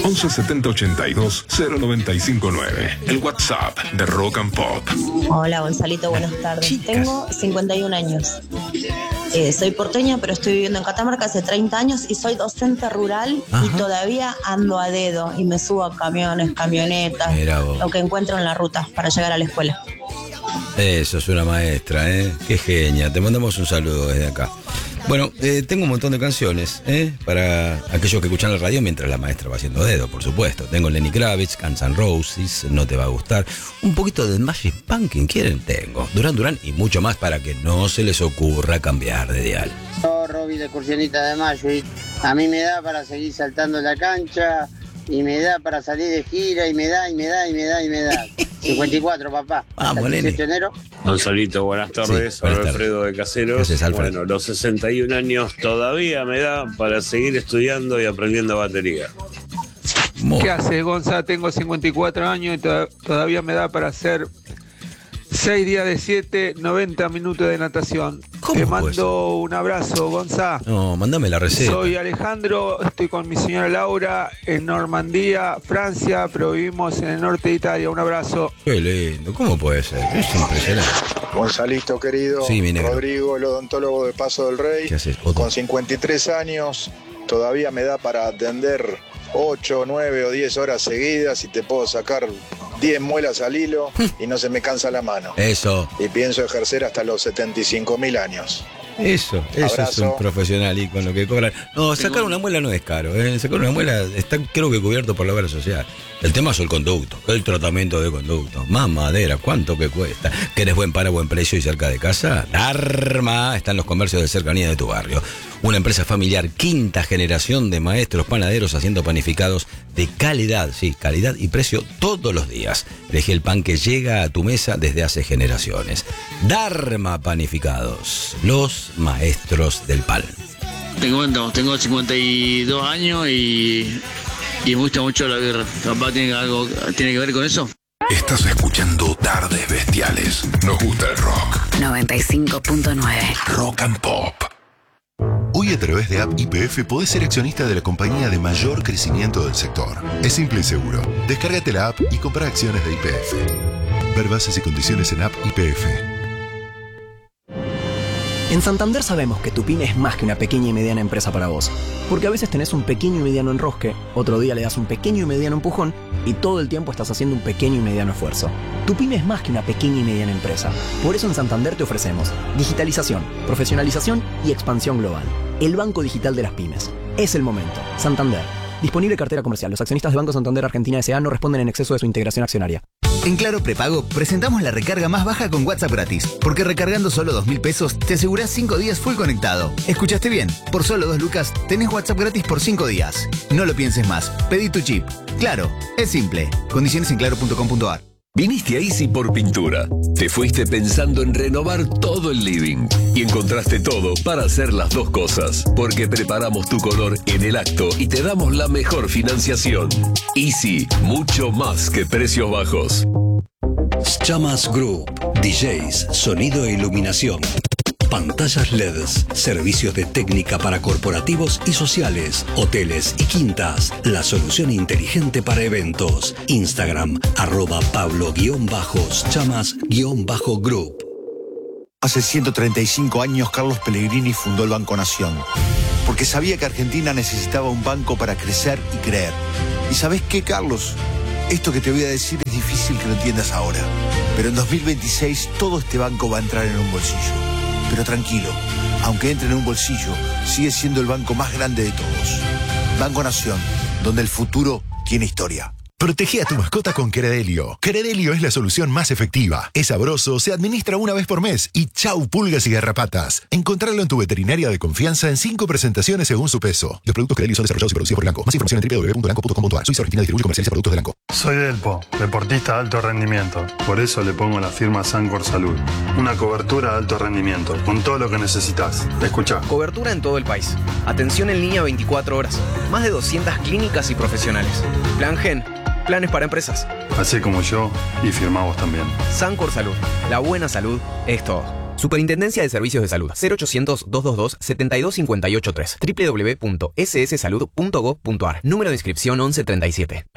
11 70 82 0959. El WhatsApp de Rock and Pop. Hola Gonzalito, buenas tardes. Chicas. Tengo 51 años. Soy porteña, pero estoy viviendo en Catamarca hace 30 años y soy docente rural. Ajá. Y todavía ando a dedo y me subo a camiones, camionetas, Mirá vos. lo que encuentro en la ruta para llegar a la escuela. Eso es una maestra, ¿eh? Qué genia. Te mandamos un saludo desde acá. Bueno, tengo un montón de canciones, para aquellos que escuchan la radio mientras la maestra va haciendo dedo, por supuesto. Tengo Lenny Kravitz, Guns N' Roses, No te va a gustar. Un poquito de Magic Pumpkin, ¿quieren? Tengo. Duran Duran y mucho más para que no se les ocurra cambiar de dial. Robbie de Excursionista de Mayo, y a mí me da para seguir saltando la cancha y me da para salir de gira y me da. 54, papá. Vamos, Hasta el Lenny. 18 de enero. Gonzalito, buenas tardes. Sí, buenas Soy tardes. Alfredo de Caseros. ¿Qué haces, Alfredo? Bueno, los 61 años todavía me da para seguir estudiando y aprendiendo batería. ¿Qué haces, Gonza? Tengo 54 años y todavía me da para hacer 6 días de 7, 90 minutos de natación. ¿Cómo Te puede mando un abrazo, Gonza. No, mándame la receta. Soy Alejandro, estoy con mi señora Laura en Normandía, Francia, pero vivimos en el norte de Italia. Un abrazo. Qué lindo, ¿cómo puede ser? Es impresionante. Gonzalito querido, Sí, mi negro. Rodrigo, el odontólogo de Paso del Rey. ¿Qué haces, Otto? Con 53 años, todavía me da para atender 8, 9 o 10 horas seguidas y te puedo sacar 10 muelas al hilo y no se me cansa la mano. Eso, Y pienso ejercer hasta los 75.000 años. eso es Abrazo. un profesional y con lo que cobran. No, sacar una muela no es caro, sacar una muela está creo que cubierto por la obra social. El tema es el conducto, el tratamiento de conducto. Más madera, ¿cuánto que cuesta? ¿Querés buen para buen precio y cerca de casa? Dharma está en los comercios de cercanía de tu barrio. Una empresa familiar, quinta generación de maestros panaderos haciendo panificados de calidad, sí, calidad y precio todos los días. Elegí el pan que llega a tu mesa desde hace generaciones. Dharma Panificados, los maestros del pan. Te cuento, tengo 52 años y me gusta mucho la birra. Capaz tiene que ver con eso. Estás escuchando Tardes Bestiales. Nos gusta el rock. 95.9. Rock and Pop. Hoy a través de App YPF podés ser accionista de la compañía de mayor crecimiento del sector. Es simple y seguro. Descárgate la app y compra acciones de YPF. Ver bases y condiciones en App YPF. En Santander sabemos que tu pyme es más que una pequeña y mediana empresa para vos. Porque a veces tenés un pequeño y mediano enrosque, otro día le das un pequeño y mediano empujón y todo el tiempo estás haciendo un pequeño y mediano esfuerzo. Tu pyme es más que una pequeña y mediana empresa. Por eso en Santander te ofrecemos digitalización, profesionalización y expansión global. El banco digital de las pymes. Es el momento. Santander. Disponible cartera comercial. Los accionistas de Banco Santander Argentina S.A. no responden en exceso de su integración accionaria. En Claro Prepago presentamos la recarga más baja con WhatsApp gratis, porque recargando solo 2.000 pesos te asegurás 5 días full conectado. ¿Escuchaste bien? Por solo 2 lucas tenés WhatsApp gratis por 5 días. No lo pienses más, pedí tu chip. Claro, es simple. Condiciones en claro.com.ar. Viniste a Easy por pintura. Te fuiste pensando en renovar todo el living y encontraste todo para hacer las dos cosas, porque preparamos tu color en el acto y te damos la mejor financiación. Easy, mucho más que precios bajos. Chamas Group, DJs, sonido e iluminación. Pantallas LEDs, servicios de técnica para corporativos y sociales, hoteles y quintas. La solución inteligente para eventos. Instagram, @Pablo_Chamas_Group. Hace 135 años Carlos Pellegrini fundó el Banco Nación, porque sabía que Argentina necesitaba un banco para crecer y creer. ¿Y sabés qué, Carlos? Esto que te voy a decir es difícil que lo entiendas ahora, pero en 2026 todo este banco va a entrar en un bolsillo. Pero tranquilo, aunque entre en un bolsillo, sigue siendo el banco más grande de todos. Banco Nación, donde el futuro tiene historia. Protege a tu mascota con Credelio. Credelio es la solución más efectiva. Es sabroso, se administra una vez por mes y chau pulgas y garrapatas. Encontrarlo en tu veterinaria de confianza en 5 presentaciones según su peso. Los productos Credelio son desarrollados y producidos por Elanco. Más información en www.elanco.com.ar. Suiza Argentina distribuye y comercializa productos de Elanco. Soy Delpo, deportista de alto rendimiento. Por eso le pongo la firma Sancor Salud. Una cobertura de alto rendimiento, con todo lo que necesitas. Escucha. Cobertura en todo el país. Atención en línea 24 horas. Más de 200 clínicas y profesionales. Plan Gen. Planes para empresas. Hacé como yo y firmá vos también. Sancor Salud. La buena salud es todo. Superintendencia de Servicios de Salud. 0800-222-72583. www.sssalud.gov.ar. Número de inscripción 1137.